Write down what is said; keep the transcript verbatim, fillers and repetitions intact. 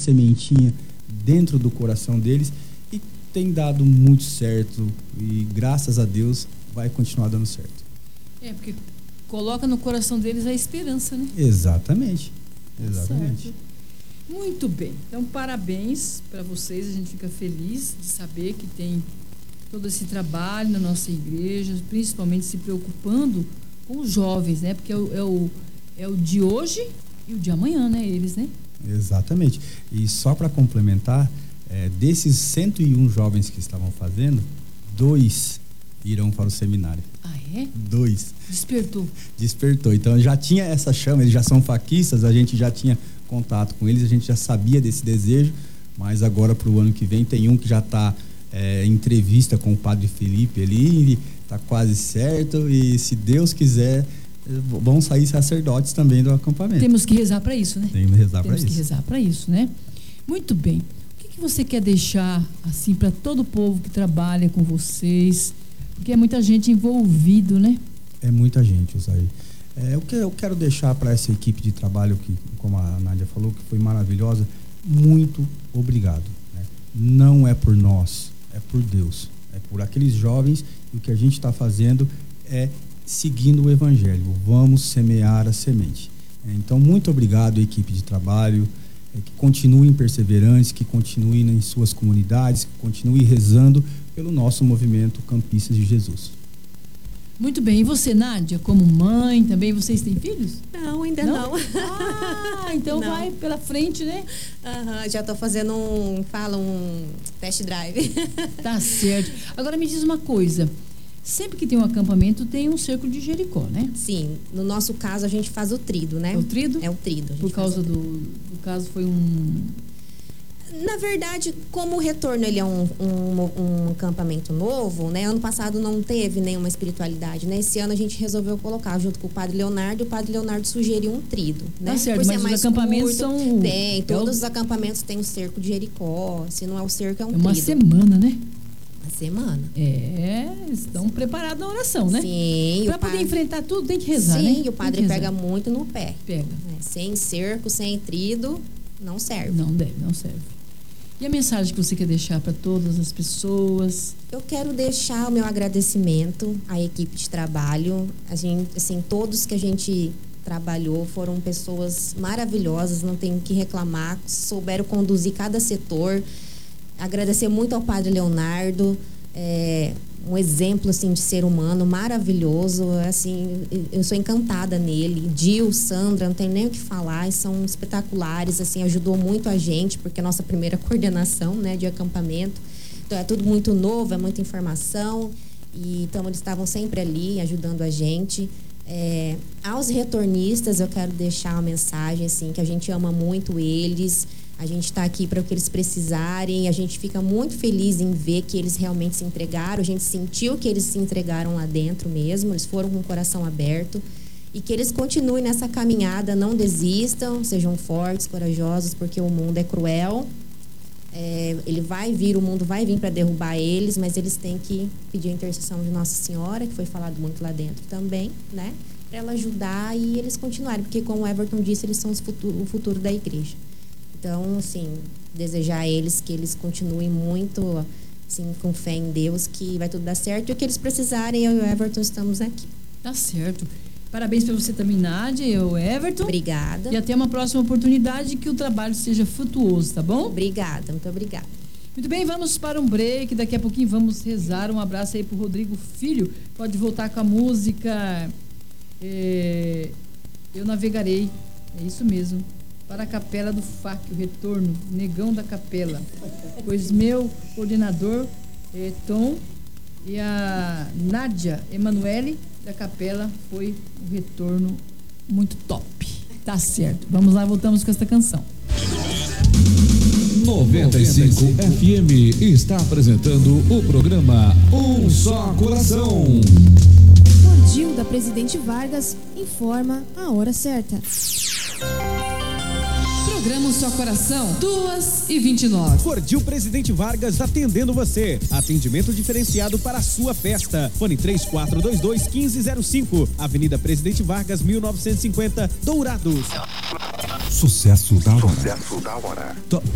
sementinha dentro do coração deles e tem dado muito certo e graças a Deus vai continuar dando certo. É, porque coloca no coração deles a esperança, né? Exatamente, exatamente. Certo. Muito bem, então parabéns para vocês, a gente fica feliz de saber que tem todo esse trabalho na nossa igreja, principalmente se preocupando com os jovens, né? Porque é o, é o, é o de hoje e o de amanhã, né? Eles, né? Exatamente. E só para complementar, é, desses cento e um jovens que estavam fazendo, dois irão para o seminário. Ah, é? Dois. Despertou. Despertou. Então já tinha essa chama, eles já são faquistas, a gente já tinha contato com eles, a gente já sabia desse desejo, mas agora para o ano que vem tem um que já está é, em entrevista com o padre Felipe ali, está quase certo e se Deus quiser vão sair sacerdotes também do acampamento. Temos que rezar para isso, né? Temos que rezar para isso. Temos que rezar para isso, né? Muito bem. O que, que você quer deixar assim para todo o povo que trabalha com vocês? Porque é muita gente envolvido, né? É muita gente, Osaí. É, o que eu quero deixar para essa equipe de trabalho, que, como a Nádia falou, que foi maravilhosa, muito obrigado. Né? Não é por nós, é por Deus. É por aqueles jovens, e o que a gente está fazendo é seguindo o Evangelho. Vamos semear a semente. É, então, muito obrigado, equipe de trabalho, é, que continuem perseverantes, que continuem em suas comunidades, que continuem rezando pelo nosso movimento Campistas de Jesus. Muito bem. E você, Nádia, como mãe, também vocês têm filhos? Não, ainda não. não. Ah, então não. Vai pela frente, né? Uhum, já estou fazendo um, fala, um test drive. Tá certo. Agora me diz uma coisa. Sempre que tem um acampamento, tem um cerco de Jericó, né? Sim. No nosso caso, a gente faz o trido, né? É o trido? É o trido. Por causa do... No caso, foi um... Na verdade, como o retorno ele é um, um, um acampamento novo, né? Ano passado não teve nenhuma espiritualidade, né? Esse ano a gente resolveu colocar junto com o Padre Leonardo, e o Padre Leonardo sugeriu um trido, né? Tá certo, Por ser mas mais os acampamentos curto, são... Tem, todos é o... os acampamentos têm o cerco de Jericó. Se não é o cerco, é um trido. É uma trido. semana, né? Uma semana. É, estão preparados na oração, né? Sim. Para poder padre... enfrentar tudo, tem que rezar, Sim, né? Sim, e o padre pega muito no pé. Pega. É, sem cerco, sem trido, não serve. Não deve, não serve. E a mensagem que você quer deixar para todas as pessoas? Eu quero deixar o meu agradecimento à equipe de trabalho. A gente, assim, todos que a gente trabalhou foram pessoas maravilhosas, não tenho o que reclamar, souberam conduzir cada setor. Agradecer muito ao Padre Leonardo, é, um exemplo assim de ser humano maravilhoso, assim, eu sou encantada nele. Gil, Sandra, não tenho nem o que falar, são espetaculares, assim, ajudou muito a gente, porque é a nossa primeira coordenação, né, de acampamento. Então é tudo muito novo, é muita informação, e então eles estavam sempre ali ajudando a gente. É, aos retornistas eu quero deixar uma mensagem assim, que a gente ama muito eles. A gente está aqui para o que eles precisarem. A gente fica muito feliz em ver que eles realmente se entregaram. A gente sentiu que eles se entregaram lá dentro mesmo. Eles foram com o coração aberto. E que eles continuem nessa caminhada, não desistam, sejam fortes, corajosos, porque o mundo é cruel. É, ele vai vir, o mundo vai vir para derrubar eles, mas eles têm que pedir a intercessão de Nossa Senhora, que foi falado muito lá dentro também, né? Para ela ajudar e eles continuarem, porque como o Everton disse, eles são os futuro, o futuro da igreja. Então, assim, desejar a eles que eles continuem muito, assim, com fé em Deus, que vai tudo dar certo. E o que eles precisarem, eu e o Everton estamos aqui. Tá certo. Parabéns para você também, Nádia, e o Everton. Obrigada. E até uma próxima oportunidade, que o trabalho seja frutuoso, tá bom? Obrigada, muito obrigada. Muito bem, vamos para um break. Daqui a pouquinho vamos rezar. Um abraço aí pro Rodrigo Filho. Pode voltar com a música é, Eu Navegarei. É isso mesmo. Para a Capela do F A C, o retorno, Negão da Capela. Pois meu coordenador é Tom e a Nádia Emanuele da Capela foi um retorno muito top. Tá certo. Vamos lá, voltamos com esta canção. noventa e cinco F M está apresentando o programa Um Só Coração. Cordil da Presidente Vargas informa a hora certa. Programa Um Só Coração, duas e vinte e nove. Cordil Presidente Vargas atendendo você. Atendimento diferenciado para a sua festa. Fone três quatro dois dois, um cinco zero cinco. Avenida Presidente Vargas, mil novecentos e cinquenta, Dourados. Sucesso da hora. Sucesso da hora.